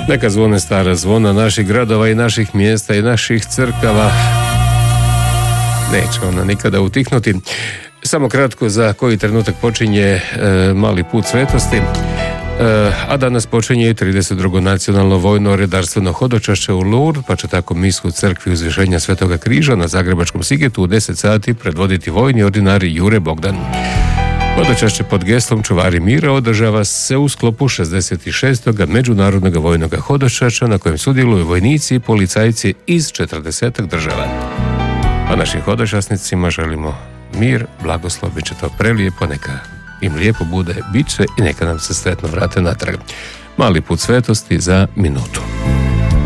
Neka zvone stara zvona naših gradova i naših mjesta i naših crkava. Neće ona nikada utihnuti. Samo kratko, za koji trenutak počinje mali put svetosti, a danas počinje i 32. nacionalno vojno redarstveno hodočašće u Lourdes, pa će tako misu u crkvi Uzvišenja Svetoga križa na Zagrebačkom Sigetu u 10 sati predvoditi vojni ordinari Jure Bogdan. Hodočašće pod geslom Čuvari mira održava se u sklopu 66. međunarodnog vojnog hodočašća na kojem sudjeluju vojnici i policajci iz 40 država. A našim hodočasnicima želimo mir, blagoslov, bit će to prelijepo, neka im lijepo bude, bit će i neka nam se sretno vrate natrag. Mali put svetosti za minutu.